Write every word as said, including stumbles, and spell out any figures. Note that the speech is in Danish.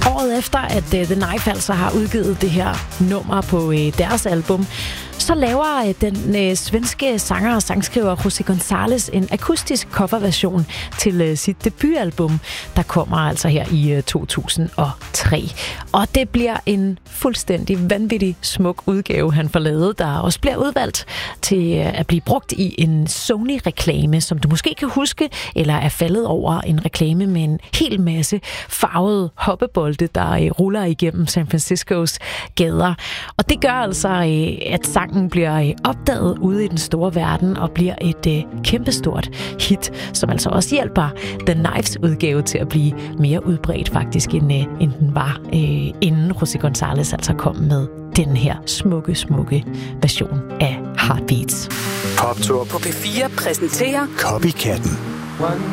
Året efter, at uh, The Knife altså har udgivet det her nummer på uh, deres album, så laver uh, den uh, svenske sanger og sangskriver José González en akustisk coverversion til uh, sit debutalbum, der kommer altså her i uh, to tusind og tre. Og det bliver en fuldstændig vanvittig smuk udgave, han får lavet, der også bliver udvalgt til uh, at blive brugt i en Sony-reklame, som du måske kan huske, eller er faldet over en reklame med en hel masse farvede hoppebolde, der uh, ruller igennem San Franciscos gader. Og det gør altså, uh, at sangen bliver uh, opdaget ude i den store verden og bliver et uh, kæmpestort hit, som altså også hjælper The Knives udgave til at blive mere udbredt faktisk, end, uh, end den var, uh, inden José González altså kom med den her smukke, smukke version af Heartbeats. Poptur på P fire præsenterer Copycatten.